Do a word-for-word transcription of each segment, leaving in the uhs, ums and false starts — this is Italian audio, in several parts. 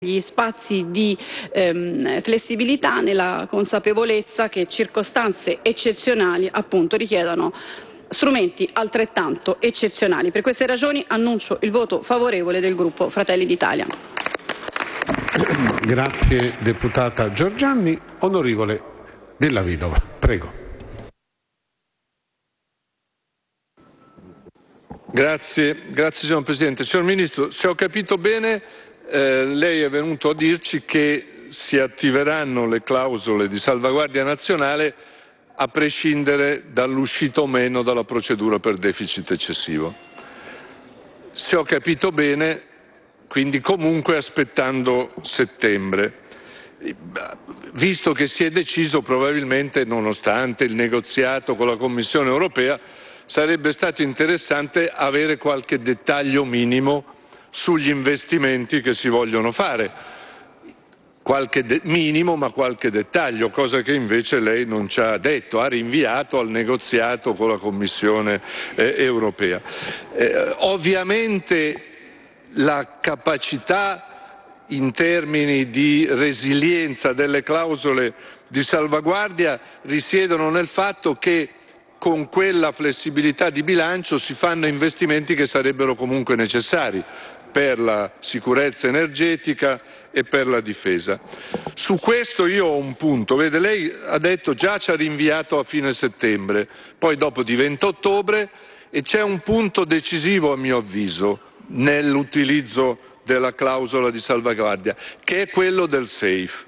gli spazi di ehm, flessibilità nella consapevolezza che circostanze eccezionali appunto richiedano strumenti altrettanto eccezionali. Per queste ragioni annuncio il voto favorevole del gruppo Fratelli d'Italia. Grazie deputata Giorgianni. Onorevole Della Vedova, prego. Grazie, grazie signor Presidente. Signor Ministro, se ho capito bene, eh, lei è venuto a dirci che si attiveranno le clausole di salvaguardia nazionale a prescindere dall'uscita o meno dalla procedura per deficit eccessivo. Se ho capito bene, quindi comunque aspettando settembre. Visto che si è deciso, probabilmente, nonostante il negoziato con la Commissione europea, sarebbe stato interessante avere qualche dettaglio minimo sugli investimenti che si vogliono fare. Qualche de- minimo, ma qualche dettaglio, cosa che invece lei non ci ha detto, ha rinviato al negoziato con la Commissione eh, europea. Eh, ovviamente la capacità in termini di resilienza delle clausole di salvaguardia risiedono nel fatto che con quella flessibilità di bilancio si fanno investimenti che sarebbero comunque necessari per la sicurezza energetica e per la difesa. Su questo io ho un punto. Vede, lei ha detto già ci ha rinviato a fine settembre, poi dopo diventa ottobre e c'è un punto decisivo a mio avviso nell'utilizzo della clausola di salvaguardia, che è quello del safe.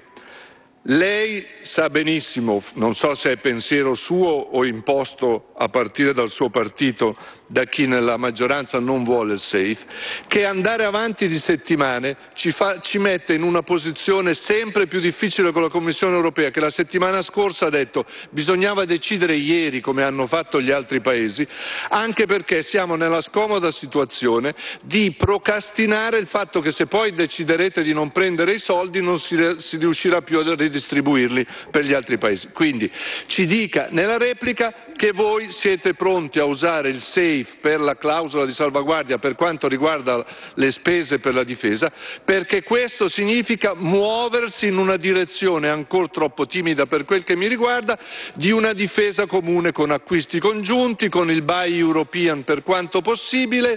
Lei sa benissimo, non so se è pensiero suo o imposto a partire dal suo partito da chi nella maggioranza non vuole il safe, che andare avanti di settimane ci, fa, ci mette in una posizione sempre più difficile con la Commissione europea, che la settimana scorsa ha detto bisognava decidere ieri come hanno fatto gli altri paesi, anche perché siamo nella scomoda situazione di procrastinare il fatto che se poi deciderete di non prendere i soldi non si, si riuscirà più a ridistribuirli per gli altri paesi. Quindi ci dica nella replica che voi siete pronti a usare il safe per la clausola di salvaguardia per quanto riguarda le spese per la difesa, perché questo significa muoversi in una direzione ancora troppo timida per quel che mi riguarda di una difesa comune con acquisti congiunti, con il Buy European per quanto possibile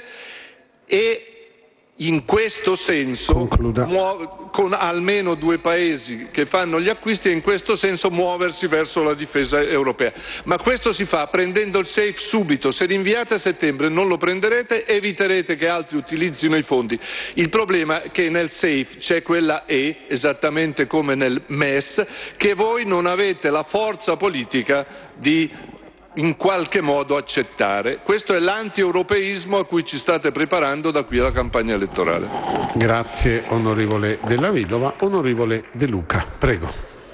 e in questo senso muo- con almeno due paesi che fanno gli acquisti e in questo senso muoversi verso la difesa europea. Ma questo si fa prendendo il safe subito. Se rinviate a settembre non lo prenderete, eviterete che altri utilizzino i fondi. Il problema è che nel safe c'è quella E, esattamente come nel M E S, che voi non avete la forza politica di in qualche modo accettare. Questo è l'anti-europeismo a cui ci state preparando da qui alla campagna elettorale. Grazie onorevole Della Vedova. Onorevole De Luca, prego.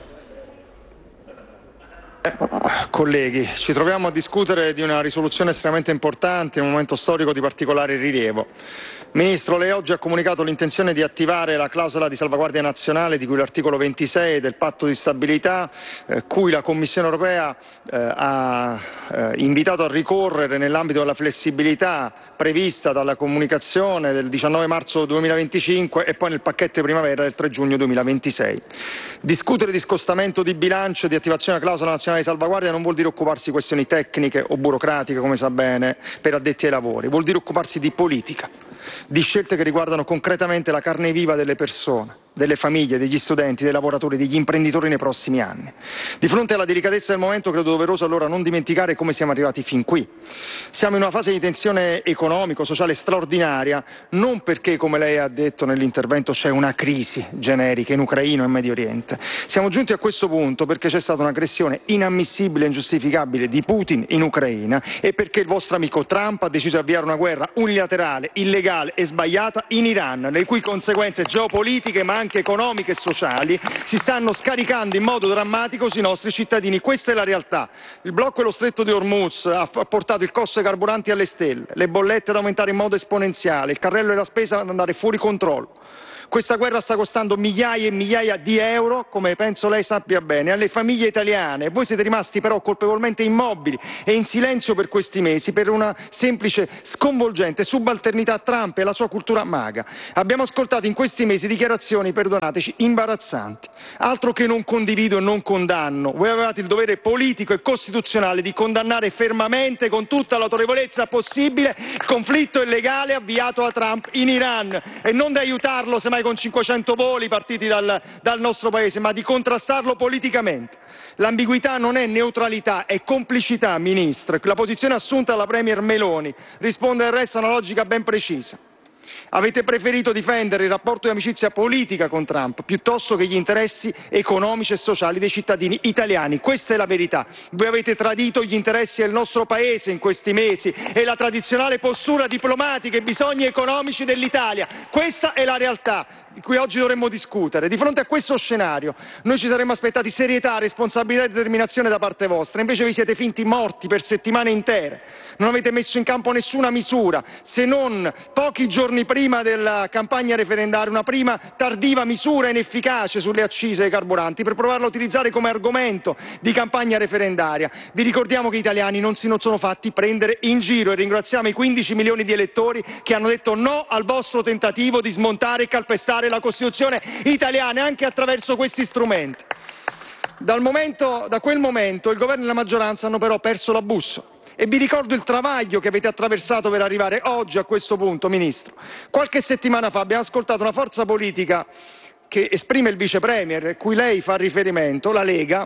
Eh, colleghi, ci troviamo a discutere di una risoluzione estremamente importante in un momento storico di particolare rilievo. Ministro, lei oggi ha comunicato l'intenzione di attivare la clausola di salvaguardia nazionale di cui l'articolo ventisei del patto di stabilità, eh, cui la Commissione europea eh, ha eh, invitato a ricorrere nell'ambito della flessibilità prevista dalla comunicazione del diciannove marzo duemilaventicinque e poi nel pacchetto di primavera del tre giugno duemilaventisei. Discutere di scostamento di bilancio e di attivazione della clausola nazionale di salvaguardia non vuol dire occuparsi di questioni tecniche o burocratiche, come sa bene, per addetti ai lavori, vuol dire occuparsi di politica, di scelte che riguardano concretamente la carne viva delle persone, delle famiglie, degli studenti, dei lavoratori, degli imprenditori nei prossimi anni. Di fronte alla delicatezza del momento credo doveroso allora non dimenticare come siamo arrivati fin qui. Siamo in una fase di tensione economico-sociale straordinaria, non perché, come lei ha detto nell'intervento, c'è una crisi generica in Ucraina e in Medio Oriente. Siamo giunti a questo punto perché c'è stata un'aggressione inammissibile e ingiustificabile di Putin in Ucraina e perché il vostro amico Trump ha deciso di avviare una guerra unilaterale, illegale e sbagliata in Iran, le cui conseguenze geopolitiche ma anche economiche e sociali si stanno scaricando in modo drammatico sui nostri cittadini. Questa è la realtà. Il blocco dello stretto di Hormuz ha portato il costo dei carburanti alle stelle, le bollette ad aumentare in modo esponenziale, il carrello della spesa ad andare fuori controllo. Questa guerra sta costando migliaia e migliaia di euro, come penso lei sappia bene, alle famiglie italiane. Voi siete rimasti però colpevolmente immobili e in silenzio per questi mesi per una semplice, sconvolgente subalternità a Trump e alla sua cultura maga. Abbiamo ascoltato in questi mesi dichiarazioni, perdonateci, imbarazzanti. Altro che non condivido e non condanno. Voi avevate il dovere politico e costituzionale di condannare fermamente, con tutta l'autorevolezza possibile, il conflitto illegale avviato da Trump in Iran e non di aiutarlo semmai con cinquecento voli partiti dal, dal nostro paese, ma di contrastarlo politicamente. L'ambiguità non è neutralità, è complicità, Ministro. La posizione assunta dalla Premier Meloni risponde del resto a una logica ben precisa. Avete preferito difendere il rapporto di amicizia politica con Trump piuttosto che gli interessi economici e sociali dei cittadini italiani. Questa è la verità. Voi avete tradito gli interessi del nostro Paese in questi mesi e la tradizionale postura diplomatica e i bisogni economici dell'Italia. Questa è la realtà di cui oggi dovremmo discutere. Di fronte a questo scenario noi ci saremmo aspettati serietà, responsabilità e determinazione da parte vostra. Invece vi siete finti morti per settimane intere. Non avete messo in campo nessuna misura, se non pochi giorni prima della campagna referendaria, una prima tardiva misura inefficace sulle accise ai carburanti per provarla a utilizzare come argomento di campagna referendaria. Vi ricordiamo che gli italiani non si non sono fatti prendere in giro e ringraziamo i quindici milioni di elettori che hanno detto no al vostro tentativo di smontare e calpestare la Costituzione italiana anche attraverso questi strumenti. Dal momento, da quel momento il governo e la maggioranza hanno però perso la bussola. E vi ricordo il travaglio che avete attraversato per arrivare oggi a questo punto, Ministro. Qualche settimana fa abbiamo ascoltato una forza politica che esprime il vice premier, a cui lei fa riferimento, la Lega,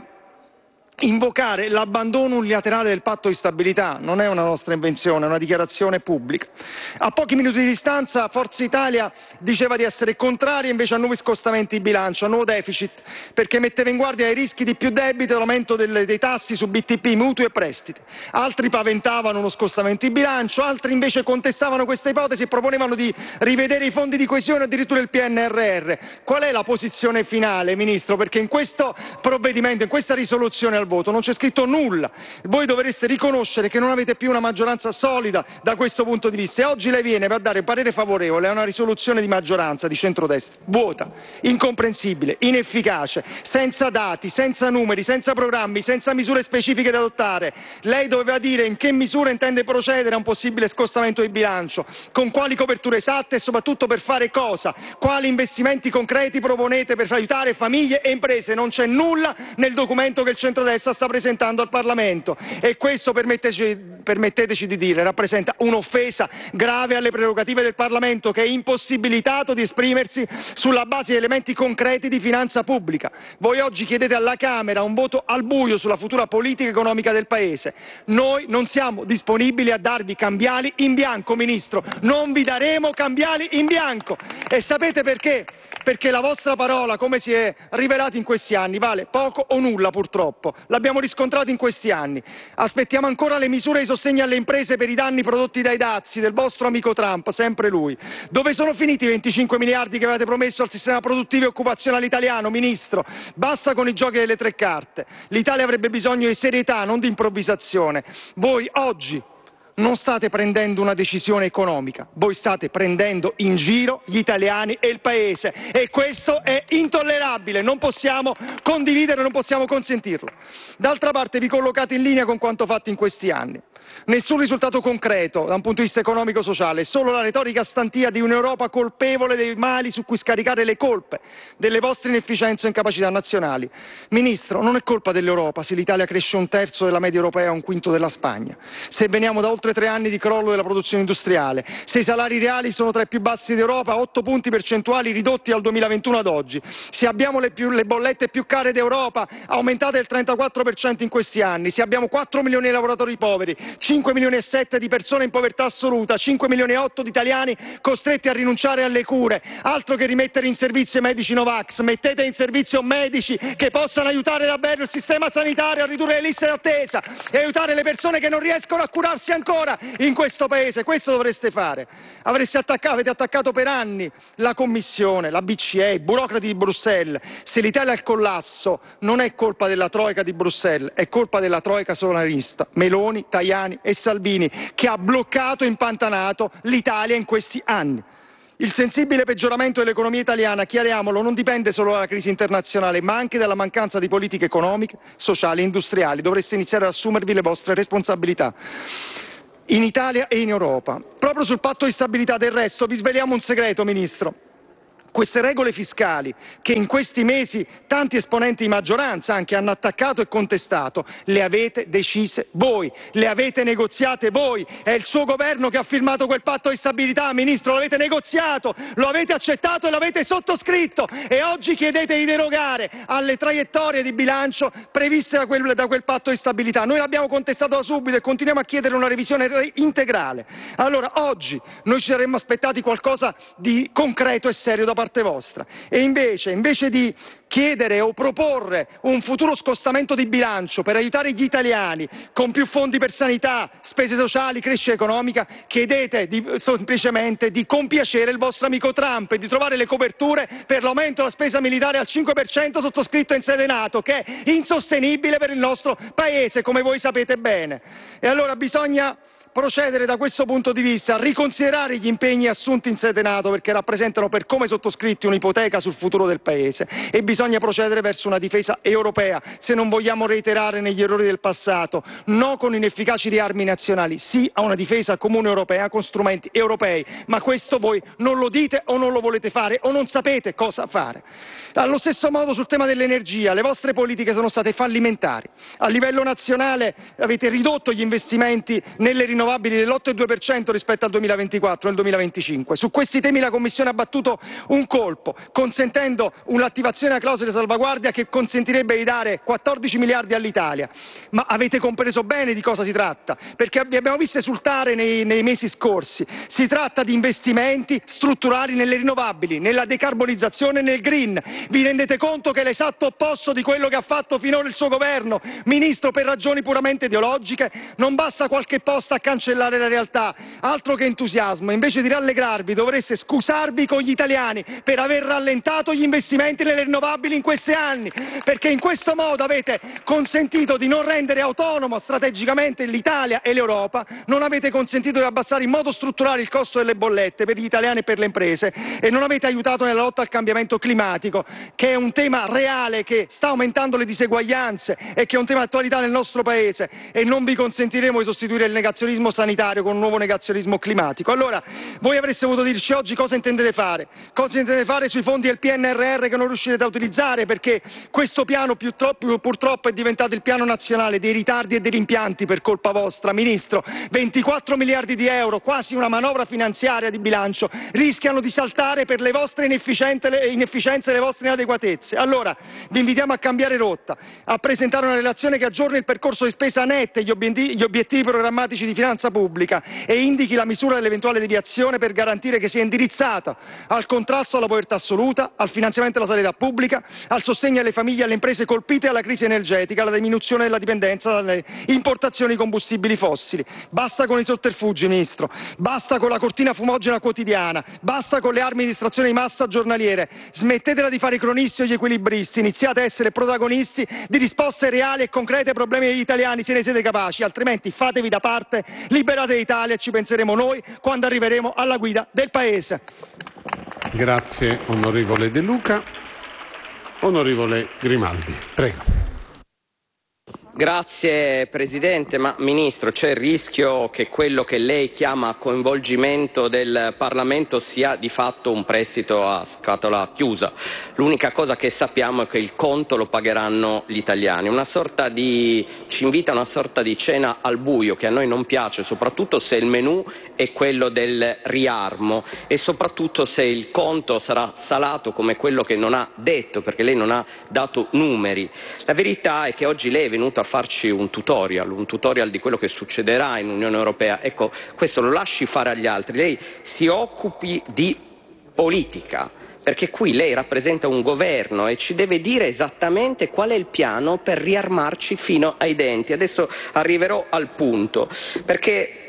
invocare l'abbandono unilaterale del patto di stabilità. Non è una nostra invenzione, è una dichiarazione pubblica. A pochi minuti di distanza Forza Italia diceva di essere contraria invece a nuovi scostamenti di bilancio, a nuovo deficit, perché metteva in guardia ai rischi di più debito e l'aumento delle, dei tassi su B T P, mutui e prestiti. Altri paventavano uno scostamento di bilancio, altri invece contestavano questa ipotesi e proponevano di rivedere i fondi di coesione, addirittura il P N R R. Qual è la posizione finale, Ministro? Perché in questo provvedimento, in questa risoluzione al voto non c'è scritto nulla. Voi dovreste riconoscere che non avete più una maggioranza solida da questo punto di vista e oggi lei viene per dare parere favorevole a una risoluzione di maggioranza di centrodestra vuota, incomprensibile, inefficace, senza dati, senza numeri, senza programmi, senza misure specifiche da adottare. Lei doveva dire in che misura intende procedere a un possibile scostamento di bilancio, con quali coperture esatte e soprattutto per fare cosa, quali investimenti concreti proponete per aiutare famiglie e imprese. Non c'è nulla nel documento che il centrodestra sta presentando al Parlamento e questo, permetteteci, permetteteci di dire, rappresenta un'offesa grave alle prerogative del Parlamento, che è impossibilitato di esprimersi sulla base di elementi concreti di finanza pubblica. Voi oggi chiedete alla Camera un voto al buio sulla futura politica economica del Paese. Noi non siamo disponibili a darvi cambiali in bianco, Ministro, non vi daremo cambiali in bianco. E sapete perché? Perché la vostra parola, come si è rivelato in questi anni, vale poco o nulla purtroppo. L'abbiamo riscontrato in questi anni. Aspettiamo ancora le misure di sostegno alle imprese per i danni prodotti dai dazi del vostro amico Trump, sempre lui. Dove sono finiti i venticinque miliardi che avete promesso al sistema produttivo e occupazionale italiano, Ministro? Basta con i giochi delle tre carte. L'Italia avrebbe bisogno di serietà, non di improvvisazione. Voi oggi non state prendendo una decisione economica, voi state prendendo in giro gli italiani e il Paese e questo è intollerabile, non possiamo condividere, non possiamo consentirlo. D'altra parte vi collocate in linea con quanto fatto in questi anni. Nessun risultato concreto da un punto di vista economico-sociale, solo la retorica stantia di un'Europa colpevole dei mali su cui scaricare le colpe delle vostre inefficienze e incapacità nazionali. Ministro, non è colpa dell'Europa se l'Italia cresce un terzo della media europea e un quinto della Spagna, se veniamo da oltre tre anni di crollo della produzione industriale, se i salari reali sono tra i più bassi d'Europa, otto punti percentuali ridotti dal duemilaventuno ad oggi, se abbiamo le, più, le bollette più care d'Europa aumentate del trentaquattro per cento in questi anni, se abbiamo quattro milioni di lavoratori poveri, cinque milioni e sette di persone in povertà assoluta, cinque milioni e otto di italiani costretti a rinunciare alle cure. Altro che rimettere in servizio i medici Novax, mettete in servizio medici che possano aiutare davvero il sistema sanitario a ridurre le liste d'attesa e aiutare le persone che non riescono a curarsi ancora in questo Paese. Questo dovreste fare. Avreste attaccato, avete attaccato per anni la Commissione, la B C E, i burocrati di Bruxelles. Se l'Italia è al collasso non è colpa della troica di Bruxelles, è colpa della troica sovranista, Meloni, Tajani e Salvini, che ha bloccato e impantanato l'Italia in questi anni. Il sensibile peggioramento dell'economia italiana, chiariamolo, non dipende solo dalla crisi internazionale, ma anche dalla mancanza di politiche economiche, sociali e industriali. Dovreste iniziare ad assumervi le vostre responsabilità. In Italia e in Europa. Proprio sul patto di stabilità, del resto, vi sveliamo un segreto, Ministro. Queste regole fiscali che in questi mesi tanti esponenti di maggioranza anche hanno attaccato e contestato, le avete decise voi, le avete negoziate voi. È il suo governo che ha firmato quel patto di stabilità, Ministro, lo avete negoziato, lo avete accettato e l'avete sottoscritto e oggi chiedete di derogare alle traiettorie di bilancio previste da quel, da quel patto di stabilità. Noi l'abbiamo contestato da subito e continuiamo a chiedere una revisione integrale. Allora oggi noi ci saremmo aspettati qualcosa di concreto e serio da parte vostra e invece, invece di chiedere o proporre un futuro scostamento di bilancio per aiutare gli italiani con più fondi per sanità, spese sociali, crescita economica, chiedete di, semplicemente di compiacere il vostro amico Trump e di trovare le coperture per l'aumento della spesa militare al cinque per cento sottoscritto in sede NATO, che è insostenibile per il nostro Paese, come voi sapete bene. E allora bisogna procedere da questo punto di vista, riconsiderare gli impegni assunti in sede NATO perché rappresentano per come sottoscritti un'ipoteca sul futuro del Paese e bisogna procedere verso una difesa europea se non vogliamo reiterare negli errori del passato, no con inefficaci riarmi nazionali, sì a una difesa comune europea con strumenti europei, ma questo voi non lo dite o non lo volete fare o non sapete cosa fare. Allo stesso modo sul tema dell'energia, le vostre politiche sono state fallimentari. A livello nazionale avete ridotto gli investimenti nelle rinnovabili dell'otto virgola due per cento rispetto al duemilaventiquattro e al duemilaventicinque. Su questi temi la Commissione ha battuto un colpo, consentendo un'attivazione a clausola di salvaguardia che consentirebbe di dare quattordici miliardi all'Italia. Ma avete compreso bene di cosa si tratta, perché vi abbiamo visto esultare nei, nei mesi scorsi. Si tratta di investimenti strutturali nelle rinnovabili, nella decarbonizzazione e nel green. Vi rendete conto che è l'esatto opposto di quello che ha fatto finora il suo governo? Ministro, per ragioni puramente ideologiche non basta qualche posta a cancellare la realtà, altro che entusiasmo. Invece di rallegrarvi dovreste scusarvi con gli italiani per aver rallentato gli investimenti nelle rinnovabili in questi anni, perché in questo modo avete consentito di non rendere autonomo strategicamente l'Italia e l'Europa, non avete consentito di abbassare in modo strutturale il costo delle bollette per gli italiani e per le imprese e non avete aiutato nella lotta al cambiamento climatico, che è un tema reale che sta aumentando le diseguaglianze e che è un tema di attualità nel nostro Paese, e non vi consentiremo di sostituire il negazionismo sanitario con un nuovo negazionismo climatico. Allora, voi avreste voluto dirci oggi cosa intendete fare, cosa intendete fare sui fondi del P N R R che non riuscite a utilizzare, perché questo piano più troppo, purtroppo è diventato il piano nazionale dei ritardi e dei rimpianti per colpa vostra, Ministro. ventiquattro miliardi di euro, quasi una manovra finanziaria di bilancio, rischiano di saltare per le vostre inefficienze e le vostre inadeguatezze. Allora, vi invitiamo a cambiare rotta, a presentare una relazione che aggiorni il percorso di spesa netta e gli obiettivi, gli obiettivi programmatici di finanza pubblica e indichi la misura dell'eventuale deviazione per garantire che sia indirizzata al contrasto alla povertà assoluta, al finanziamento della sanità pubblica, al sostegno alle famiglie e alle imprese colpite dalla crisi energetica, alla diminuzione della dipendenza dalle importazioni di combustibili fossili. Basta con i sotterfugi, Ministro, basta con la cortina fumogena quotidiana, basta con le armi di distrazione di massa giornaliere, smettetela di fare i cronisti o gli equilibristi, iniziate a essere protagonisti di risposte reali e concrete ai problemi degli italiani se ne siete capaci, altrimenti fatevi da parte, liberate l'Italia e ci penseremo noi quando arriveremo alla guida del Paese. Grazie onorevole De Luca. Onorevole Grimaldi, prego. Grazie Presidente, ma Ministro, c'è il rischio che quello che lei chiama coinvolgimento del Parlamento sia di fatto un prestito a scatola chiusa. L'unica cosa che sappiamo è che il conto lo pagheranno gli italiani. Una sorta di, ci invita a una sorta di cena al buio che a noi non piace, soprattutto se il menù è quello del riarmo e soprattutto se il conto sarà salato come quello che non ha detto, perché lei non ha dato numeri. La verità è che oggi lei è venuto a farci un tutorial, un tutorial di quello che succederà in Unione Europea. Ecco, questo lo lasci fare agli altri, lei si occupi di politica, perché qui lei rappresenta un governo e ci deve dire esattamente qual è il piano per riarmarci fino ai denti. Adesso arriverò al punto, perché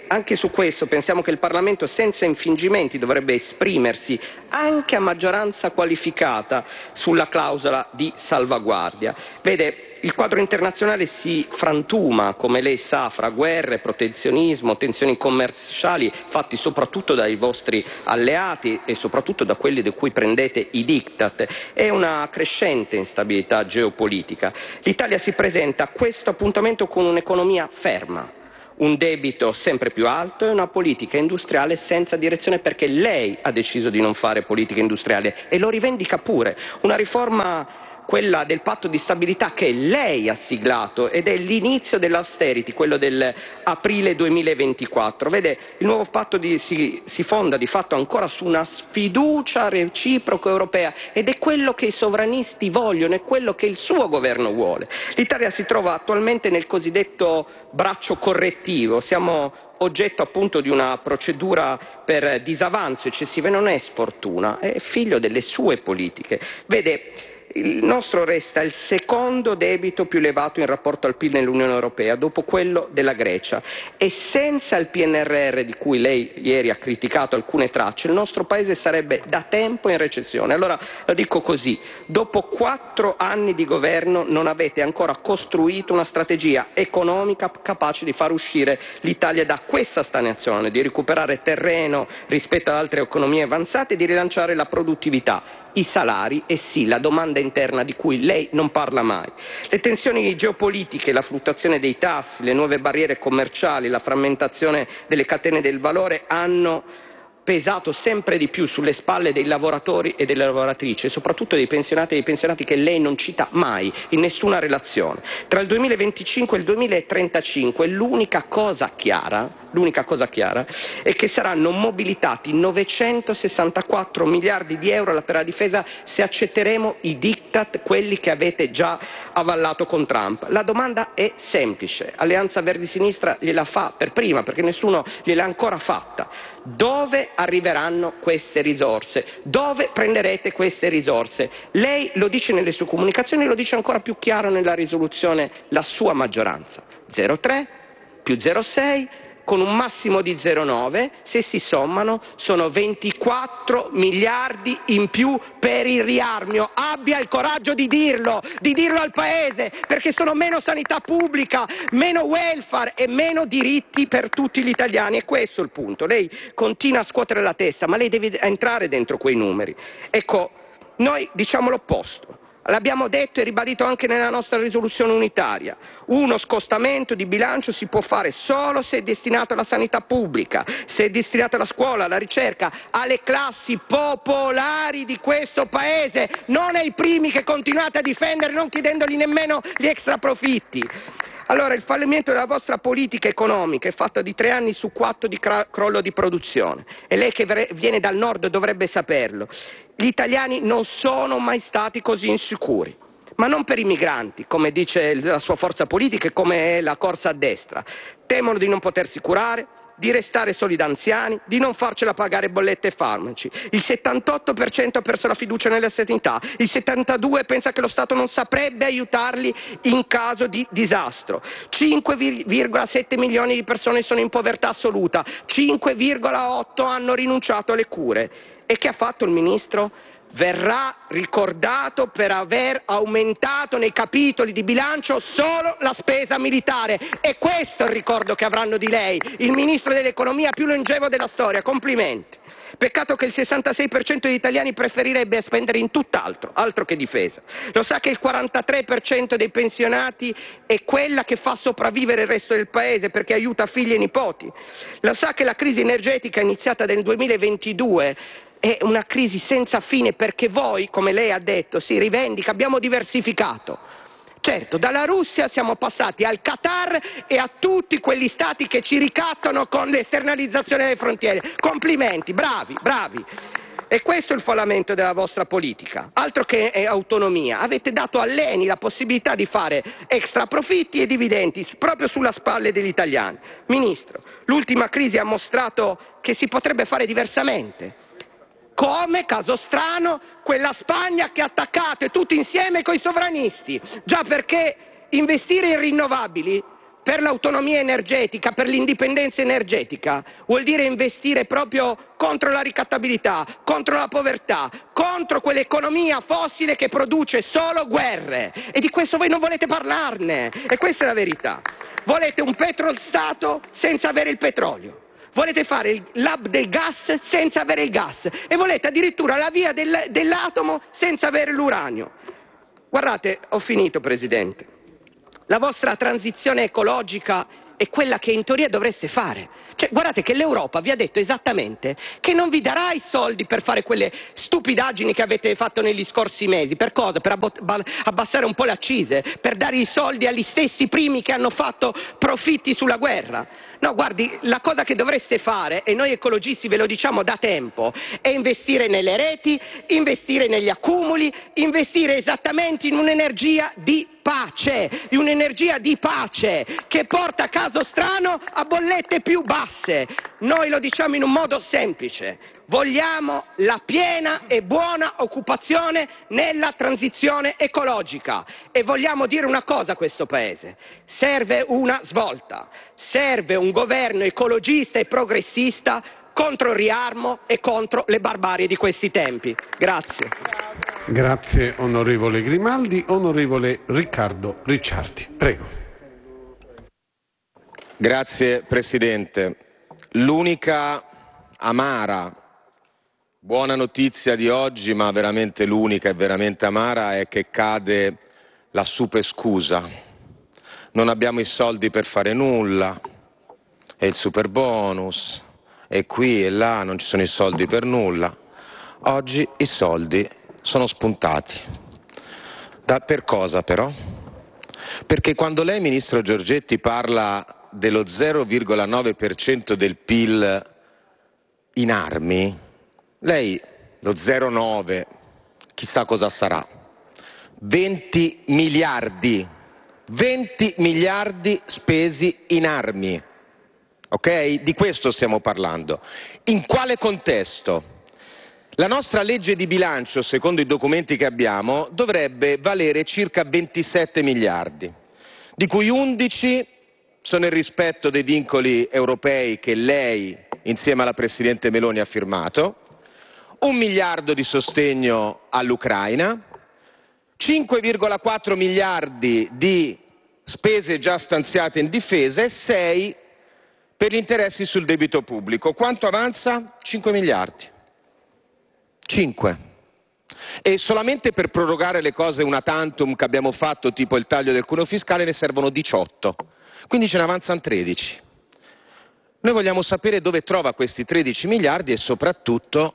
anche su questo pensiamo che il Parlamento senza infingimenti dovrebbe esprimersi anche a maggioranza qualificata sulla clausola di salvaguardia. Vede, il quadro internazionale si frantuma, come lei sa, fra guerre, protezionismo, tensioni commerciali fatti soprattutto dai vostri alleati e soprattutto da quelli di cui prendete i diktat, e una crescente instabilità geopolitica. L'Italia si presenta a questo appuntamento con un'economia ferma, un debito sempre più alto e una politica industriale senza direzione, perché lei ha deciso di non fare politica industriale e lo rivendica pure. Una riforma, quella del patto di stabilità, che lei ha siglato ed è l'inizio dell'austerity, quello dell'aprile duemilaventiquattro. Vede, il nuovo patto di, si, si fonda di fatto ancora su una sfiducia reciproca europea ed è quello che i sovranisti vogliono, è quello che il suo governo vuole. L'Italia si trova attualmente nel cosiddetto braccio correttivo, siamo oggetto appunto di una procedura per disavanzo eccessivo e non è sfortuna, è figlio delle sue politiche. Vede, il nostro resta il secondo debito più elevato in rapporto al P I L nell'Unione Europea, dopo quello della Grecia, e senza il P N R R, di cui lei ieri ha criticato alcune tracce, il nostro Paese sarebbe da tempo in recessione. Allora lo dico così: dopo quattro anni di governo non avete ancora costruito una strategia economica capace di far uscire l'Italia da questa stagnazione, di recuperare terreno rispetto ad altre economie avanzate e di rilanciare la produttività, i salari e sì, la domanda interna di cui lei non parla mai. Le tensioni geopolitiche, la fluttuazione dei tassi, le nuove barriere commerciali, la frammentazione delle catene del valore hanno pesato sempre di più sulle spalle dei lavoratori e delle lavoratrici e soprattutto dei pensionati e dei pensionati che lei non cita mai in nessuna relazione. Tra il duemilaventicinque e il duemilatrentacinque l'unica cosa chiara, l'unica cosa chiara è che saranno mobilitati novecentosessantaquattro miliardi di euro per la difesa se accetteremo i diktat, quelli che avete già avallato con Trump. La domanda è semplice, Alleanza Verdi Sinistra gliela fa per prima perché nessuno gliel'ha ancora fatta: dove arriveranno queste risorse? Dove prenderete queste risorse? Lei lo dice nelle sue comunicazioni, lo dice ancora più chiaro nella risoluzione la sua maggioranza: zero virgola tre più zero virgola sei con un massimo di zero virgola nove, se si sommano sono ventiquattro miliardi in più per il riarmio. Abbia il coraggio di dirlo, di dirlo al Paese, perché sono meno sanità pubblica, meno welfare e meno diritti per tutti gli italiani. E questo è il punto. Lei continua a scuotere la testa, ma lei deve entrare dentro quei numeri. Ecco, noi diciamo l'opposto. L'abbiamo detto e ribadito anche nella nostra risoluzione unitaria: uno scostamento di bilancio si può fare solo se è destinato alla sanità pubblica, se è destinato alla scuola, alla ricerca, alle classi popolari di questo Paese, non ai primi che continuate a difendere non chiedendogli nemmeno gli extraprofitti. Allora, il fallimento della vostra politica economica è fatto di tre anni su quattro di crollo di produzione, e lei che viene dal nord dovrebbe saperlo. Gli italiani non sono mai stati così insicuri, ma non per i migranti, come dice la sua forza politica e come è la corsa a destra. Temono di non potersi curare, di restare soli da anziani, di non farcela pagare bollette e farmaci. Il settantotto per cento ha perso la fiducia nella sanità, il settantadue per cento pensa che lo Stato non saprebbe aiutarli in caso di disastro. cinque virgola sette milioni di persone sono in povertà assoluta, cinque virgola otto hanno rinunciato alle cure. E che ha fatto il ministro? Verrà ricordato per aver aumentato nei capitoli di bilancio solo la spesa militare. E questo è il ricordo che avranno di lei, il ministro dell'economia più longevo della storia. Complimenti. Peccato che il sessantasei per cento degli italiani preferirebbe spendere in tutt'altro, altro che difesa. Lo sa che il quarantatré per cento dei pensionati è quella che fa sopravvivere il resto del Paese perché aiuta figli e nipoti. Lo sa che la crisi energetica iniziata nel duemilaventidue è una crisi senza fine perché voi, come lei ha detto, si rivendica, abbiamo diversificato. Certo, dalla Russia siamo passati al Qatar e a tutti quegli stati che ci ricattano con l'esternalizzazione delle frontiere. Complimenti, bravi, bravi. E questo è il fallimento della vostra politica, altro che autonomia. Avete dato all'Eni la possibilità di fare extra profitti e dividendi proprio sulla spalle degli italiani. Ministro, l'ultima crisi ha mostrato che si potrebbe fare diversamente. Come, caso strano, quella Spagna che ha attaccato e tutti insieme coi sovranisti. Già, perché investire in rinnovabili per l'autonomia energetica, per l'indipendenza energetica, vuol dire investire proprio contro la ricattabilità, contro la povertà, contro quell'economia fossile che produce solo guerre. E di questo voi non volete parlarne. E questa è la verità. Volete un petrolstato senza avere il petrolio. Volete fare il lab del gas senza avere il gas. E volete addirittura la via del, dell'atomo senza avere l'uranio. Guardate, ho finito, Presidente. La vostra transizione ecologica è quella che in teoria dovreste fare. Cioè, guardate che l'Europa vi ha detto esattamente che non vi darà i soldi per fare quelle stupidaggini che avete fatto negli scorsi mesi. Per cosa? Per abbassare un po' le accise, per dare i soldi agli stessi primi che hanno fatto profitti sulla guerra. No, guardi, la cosa che dovreste fare, e noi ecologisti ve lo diciamo da tempo, è investire nelle reti, investire negli accumuli, investire esattamente in un'energia di pace, di un'energia di pace che porta a caso strano a bollette più basse. Noi lo diciamo in un modo semplice: vogliamo la piena e buona occupazione nella transizione ecologica e vogliamo dire una cosa a questo Paese: serve una svolta, serve un governo ecologista e progressista contro il riarmo e contro le barbarie di questi tempi. Grazie. Grazie onorevole Grimaldi. Onorevole Riccardo Ricciardi, prego. Grazie Presidente. L'unica amara buona notizia di oggi, ma veramente l'unica e veramente amara, è che cade la super scusa. Non abbiamo i soldi per fare nulla, e il super bonus, e qui e là non ci sono i soldi per nulla. Oggi i soldi sono spuntati. Da, per cosa però? Perché quando lei, Ministro Giorgetti, parla dello zero virgola nove per cento del P I L in armi, lei lo zero virgola nove chissà cosa sarà. venti miliardi, venti miliardi spesi in armi, ok? Di questo stiamo parlando. In quale contesto? La nostra legge di bilancio, secondo i documenti che abbiamo, dovrebbe valere circa ventisette miliardi, di cui undici sono il rispetto dei vincoli europei che lei, insieme alla Presidente Meloni, ha firmato, un miliardo di sostegno all'Ucraina, cinque virgola quattro miliardi di spese già stanziate in difesa e sei per gli interessi sul debito pubblico. Quanto avanza? cinque miliardi. cinque. E solamente per prorogare le cose una tantum che abbiamo fatto, tipo il taglio del cuneo fiscale, ne servono diciotto. Quindi ce ne avanzano tredici. Noi vogliamo sapere dove trova questi tredici miliardi e soprattutto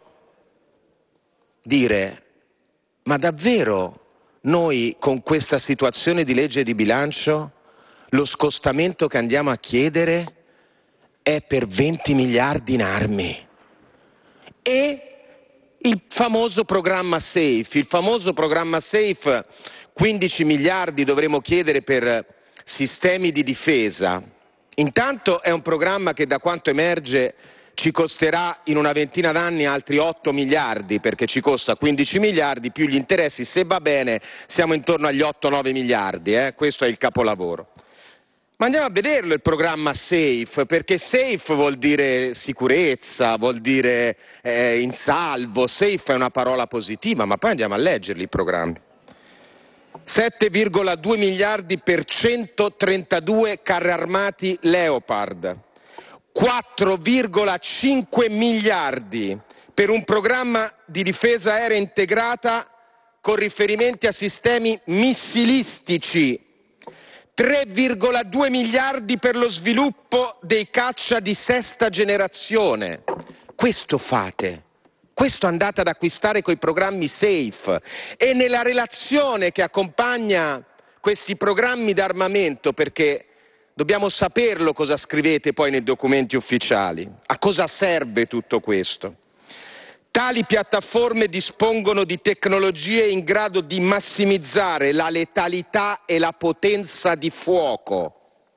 dire: ma davvero noi con questa situazione di legge di bilancio lo scostamento che andiamo a chiedere è per venti miliardi in armi? E il famoso programma SAFE, il famoso programma SAFE, quindici miliardi dovremo chiedere per sistemi di difesa. Intanto è un programma che, da quanto emerge, ci costerà in una ventina d'anni altri otto miliardi, perché ci costa quindici miliardi più gli interessi. Se va bene siamo intorno agli otto nove miliardi, eh? Questo è il capolavoro. Ma andiamo a vederlo il programma SAFE, perché SAFE vuol dire sicurezza, vuol dire eh, in salvo. SAFE è una parola positiva, ma poi andiamo a leggerli i programmi. sette virgola due miliardi per centotrentadue carri armati Leopard, quattro virgola cinque miliardi per un programma di difesa aerea integrata con riferimenti a sistemi missilistici, tre virgola due miliardi per lo sviluppo dei caccia di sesta generazione. Questo fate. Questo andate ad acquistare coi programmi SAFE, e nella relazione che accompagna questi programmi d'armamento, perché dobbiamo saperlo cosa scrivete poi nei documenti ufficiali, a cosa serve tutto questo. Tali piattaforme dispongono di tecnologie in grado di massimizzare la letalità e la potenza di fuoco.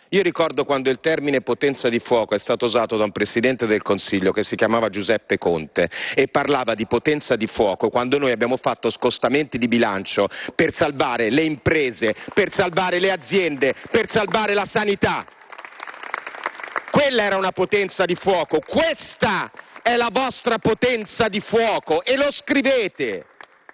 Io ricordo quando il termine potenza di fuoco è stato usato da un Presidente del Consiglio che si chiamava Giuseppe Conte e parlava di potenza di fuoco quando noi abbiamo fatto scostamenti di bilancio per salvare le imprese, per salvare le aziende, per salvare la sanità. Quella era una potenza di fuoco, questa è la vostra potenza di fuoco e lo scrivete.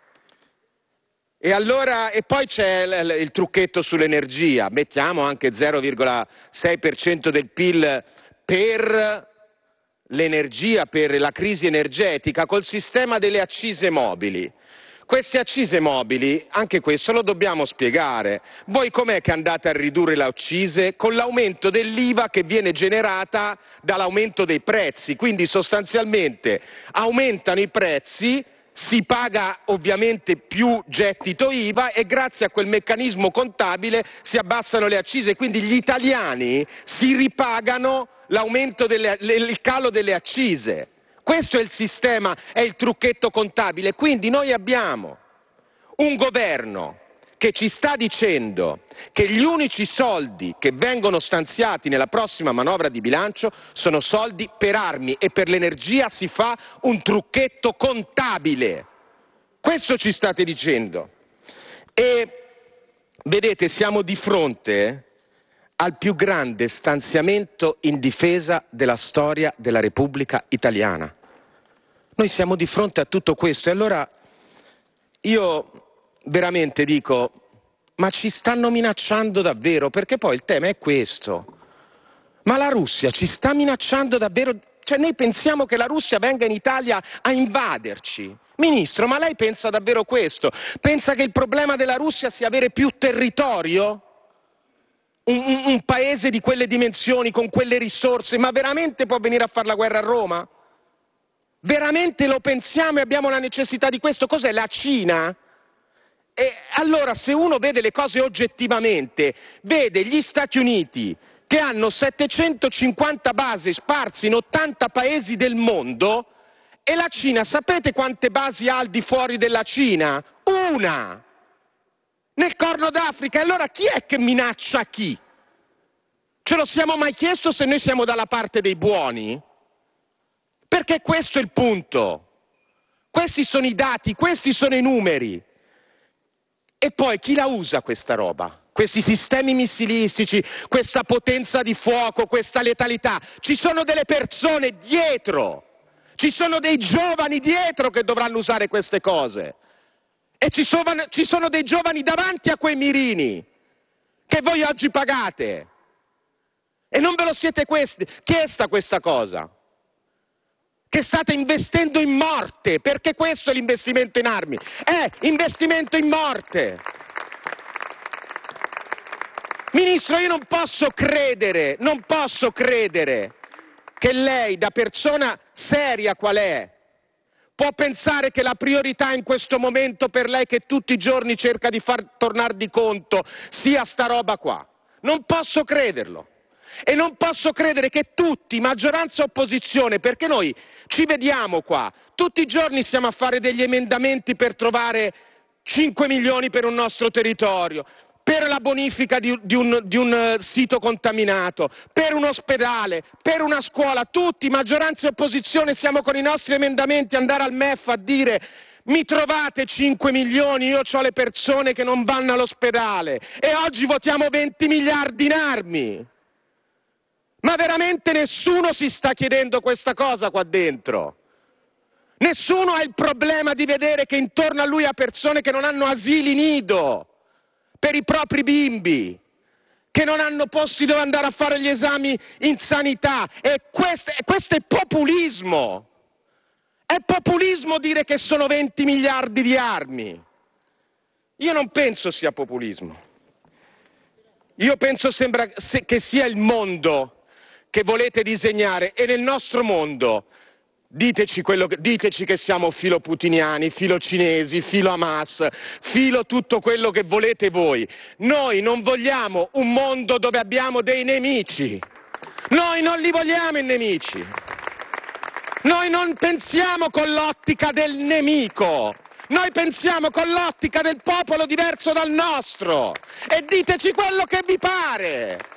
E allora, e poi c'è il, il trucchetto sull'energia, mettiamo anche zero virgola sei per cento del P I L per l'energia, per la crisi energetica, col sistema delle accise mobili. Queste accise mobili, anche questo lo dobbiamo spiegare. Voi com'è che andate a ridurre le accise? Con l'aumento dell'I V A che viene generata dall'aumento dei prezzi, quindi sostanzialmente aumentano i prezzi, si paga ovviamente più gettito I V A e grazie a quel meccanismo contabile si abbassano le accise, quindi gli italiani si ripagano l'aumento delle, il calo delle accise. Questo è il sistema, è il trucchetto contabile. Quindi noi abbiamo un governo che ci sta dicendo che gli unici soldi che vengono stanziati nella prossima manovra di bilancio sono soldi per armi e per l'energia si fa un trucchetto contabile. Questo ci state dicendo. E vedete, siamo di fronte al più grande stanziamento in difesa della storia della Repubblica Italiana. Noi siamo di fronte a tutto questo e allora io veramente dico, ma ci stanno minacciando davvero? Perché poi il tema è questo. Ma la Russia ci sta minacciando davvero? Cioè noi pensiamo che la Russia venga in Italia a invaderci. Ministro, ma lei pensa davvero questo? Pensa che il problema della Russia sia avere più territorio? Un, un, un paese di quelle dimensioni, con quelle risorse, ma veramente può venire a fare la guerra a Roma? Veramente lo pensiamo e abbiamo la necessità di questo? Cos'è, la Cina? E allora se uno vede le cose oggettivamente, vede gli Stati Uniti che hanno settecentocinquanta basi sparse in ottanta paesi del mondo e la Cina, sapete quante basi ha al di fuori della Cina? Una! Nel Corno d'Africa. E allora chi è che minaccia chi? Ce lo siamo mai chiesto se noi siamo dalla parte dei buoni? Perché questo è il punto. Questi sono i dati, questi sono i numeri. E poi chi la usa questa roba? Questi sistemi missilistici, questa potenza di fuoco, questa letalità. Ci sono delle persone dietro. Ci sono dei giovani dietro che dovranno usare queste cose. E ci sono, ci sono dei giovani davanti a quei mirini che voi oggi pagate. E non ve lo siete questi, chiesta questa cosa. Che state investendo in morte, perché questo è l'investimento in armi. È investimento in morte. Ministro, io non posso credere, non posso credere che lei, da persona seria qual è, può pensare che la priorità in questo momento per lei, che tutti i giorni cerca di far tornare di conto, sia sta roba qua. Non posso crederlo. E non posso credere che tutti, maggioranza e opposizione, perché noi ci vediamo qua, tutti i giorni stiamo a fare degli emendamenti per trovare cinque milioni per un nostro territorio, per la bonifica di, di, un, di un sito contaminato, per un ospedale, per una scuola, tutti, maggioranza e opposizione, siamo con i nostri emendamenti andare al M E F a dire mi trovate cinque milioni, io ho le persone che non vanno all'ospedale e oggi votiamo venti miliardi in armi. Ma veramente nessuno si sta chiedendo questa cosa qua dentro? Nessuno ha il problema di vedere che intorno a lui ha persone che non hanno asili nido per i propri bimbi, che non hanno posti dove andare a fare gli esami in sanità. E questo, questo è populismo. È populismo dire che sono venti miliardi di armi. Io non penso sia populismo. Io penso sembra che sia il mondo che volete disegnare, e nel nostro mondo diteci, quello che, diteci che siamo filo putiniani, filo cinesi, filo Hamas, filo tutto quello che volete voi. Noi non vogliamo un mondo dove abbiamo dei nemici. Noi non li vogliamo i nemici. Noi non pensiamo con l'ottica del nemico. Noi pensiamo con l'ottica del popolo diverso dal nostro. E diteci quello che vi pare.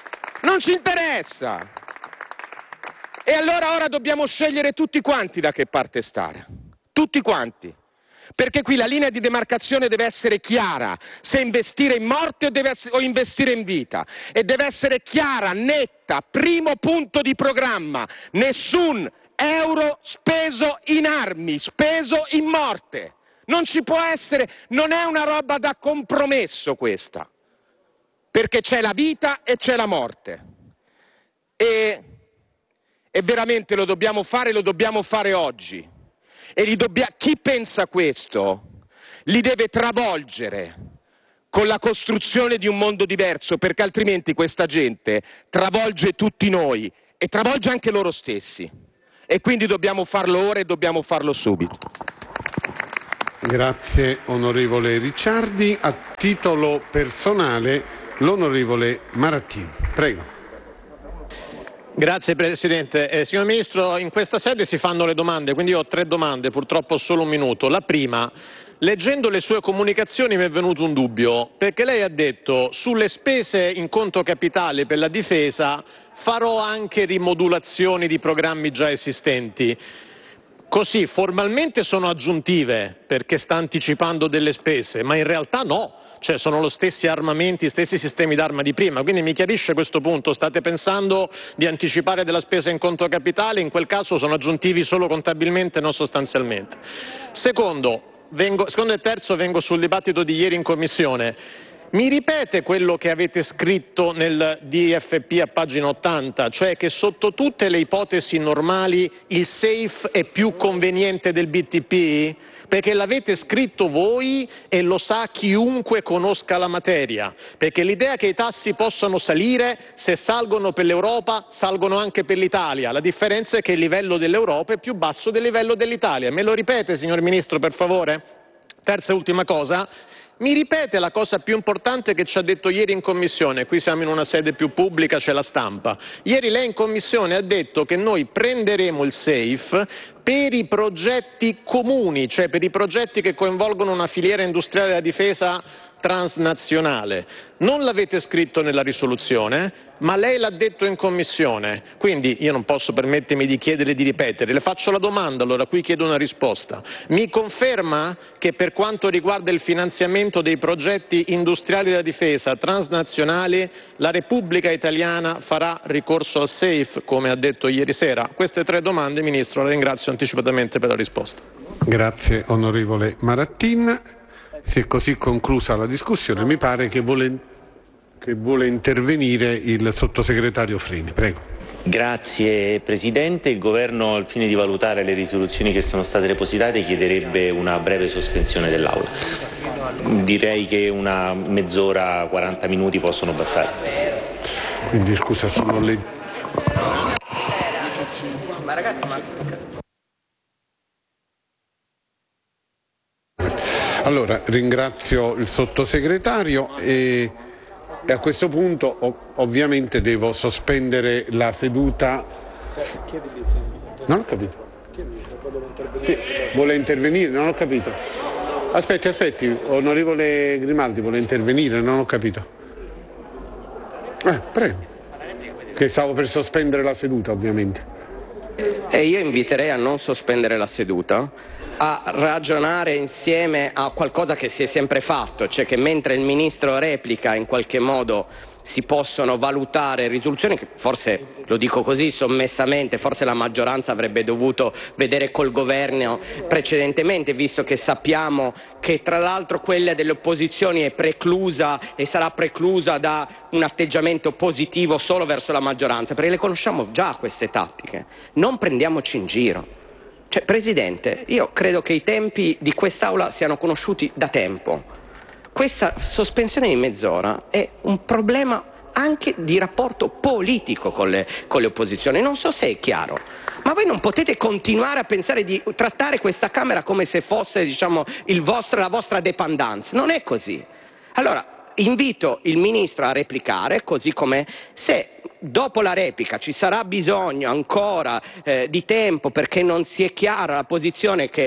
Non ci interessa! E allora ora dobbiamo scegliere tutti quanti da che parte stare. Tutti quanti. Perché qui la linea di demarcazione deve essere chiara, se investire in morte o, deve essere, o investire in vita. E deve essere chiara, netta, primo punto di programma. Nessun euro speso in armi, speso in morte. Non ci può essere, non è una roba da compromesso questa. Perché c'è la vita e c'è la morte. E, e veramente lo dobbiamo fare, lo dobbiamo fare oggi. E li dobbia... chi pensa questo li deve travolgere con la costruzione di un mondo diverso, perché altrimenti questa gente travolge tutti noi e travolge anche loro stessi. E quindi dobbiamo farlo ora e dobbiamo farlo subito. Grazie onorevole Ricciardi. A titolo personale l'onorevole Marattin. Prego. Grazie Presidente. Eh, signor Ministro, in questa sede si fanno le domande, quindi io ho tre domande, purtroppo solo un minuto. La prima, leggendo le sue comunicazioni mi è venuto un dubbio, perché lei ha detto sulle spese in conto capitale per la difesa farò anche rimodulazioni di programmi già esistenti. Così formalmente sono aggiuntive perché sta anticipando delle spese, ma in realtà no. Cioè sono lo stessi armamenti, stessi sistemi d'arma di prima, quindi mi chiarisce questo punto, state pensando di anticipare della spesa in conto capitale, in quel caso sono aggiuntivi solo contabilmente, non sostanzialmente. Secondo, vengo, secondo e terzo vengo sul dibattito di ieri in Commissione. Mi ripete quello che avete scritto nel D F P a pagina ottanta, cioè che sotto tutte le ipotesi normali il safe è più conveniente del B T P? Perché l'avete scritto voi e lo sa chiunque conosca la materia, perché l'idea che i tassi possano salire, se salgono per l'Europa, salgono anche per l'Italia. La differenza è che il livello dell'Europa è più basso del livello dell'Italia. Me lo ripete, signor Ministro, per favore? Terza e ultima cosa. Mi ripete la cosa più importante che ci ha detto ieri in Commissione, qui siamo in una sede più pubblica, c'è la stampa. Ieri lei in Commissione ha detto che noi prenderemo il safe per i progetti comuni, cioè per i progetti che coinvolgono una filiera industriale della difesa transnazionale. Non l'avete scritto nella risoluzione, ma lei l'ha detto in Commissione. Quindi io non posso permettermi di chiedere di ripetere. Le faccio la domanda, allora qui chiedo una risposta. Mi conferma che per quanto riguarda il finanziamento dei progetti industriali della difesa transnazionali, la Repubblica Italiana farà ricorso al safe, come ha detto ieri sera? Queste tre domande, Ministro, la ringrazio anticipatamente per la risposta. Grazie onorevole Marattin. Si è così conclusa la discussione. Mi pare che vuole, che vuole intervenire il sottosegretario Freni. Prego. Grazie Presidente. Il Governo, al fine di valutare le risoluzioni che sono state depositate, chiederebbe una breve sospensione dell'Aula. Direi che una mezz'ora, quaranta minuti possono bastare. Quindi scusa, sono le... Ma ragazzi, ma... Allora, ringrazio il sottosegretario e, e a questo punto ov- ovviamente devo sospendere la seduta. Non ho capito. Sì, vuole intervenire? Non ho capito. Aspetti, aspetti, onorevole Grimaldi, vuole intervenire? Non ho capito. Eh, prego. Che stavo per sospendere la seduta, ovviamente. E io inviterei a non sospendere la seduta, a ragionare insieme a qualcosa che si è sempre fatto, cioè che mentre il Ministro replica in qualche modo si possono valutare risoluzioni che forse, lo dico così sommessamente, forse la maggioranza avrebbe dovuto vedere col governo precedentemente, visto che sappiamo che tra l'altro quella delle opposizioni è preclusa e sarà preclusa da un atteggiamento positivo solo verso la maggioranza, perché le conosciamo già queste tattiche. Non prendiamoci in giro. Cioè, Presidente, io credo che i tempi di quest'Aula siano conosciuti da tempo. Questa sospensione di mezz'ora è un problema anche di rapporto politico con le, con le opposizioni. Non so se è chiaro, ma voi non potete continuare a pensare di trattare questa Camera come se fosse, diciamo, il vostro, la vostra dépendance. Non è così. Allora, invito il Ministro a replicare, così come se dopo la replica ci sarà bisogno ancora eh, di tempo perché non si è chiara la posizione che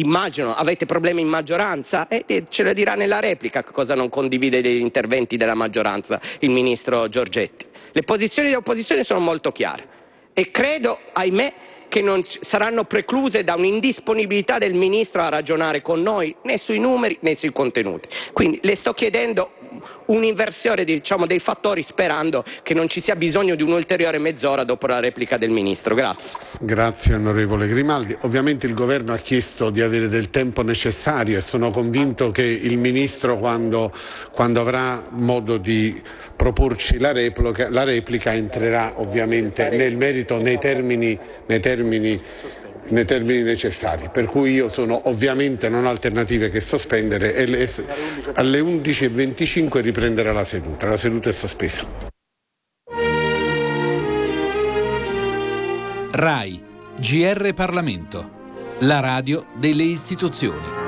immagino avete problemi in maggioranza e ce lo dirà nella replica cosa non condivide degli interventi della maggioranza il ministro Giorgetti. Le posizioni dell'opposizione sono molto chiare e credo, ahimè, che non saranno precluse da un'indisponibilità del ministro a ragionare con noi né sui numeri né sui contenuti. Quindi le sto chiedendo un'inversione, diciamo, dei fattori, sperando che non ci sia bisogno di un'ulteriore mezz'ora dopo la replica del ministro. Grazie. Grazie onorevole Grimaldi. Ovviamente il governo ha chiesto di avere del tempo necessario e sono convinto che il ministro, quando, quando avrà modo di proporci la replica, la replica entrerà ovviamente nel merito nei termini, nei termini nei termini necessari, per cui io sono ovviamente non ho alternative che sospendere e le, alle undici e venticinque riprenderà la seduta. La seduta è sospesa. RAI, G R Parlamento, la radio delle istituzioni.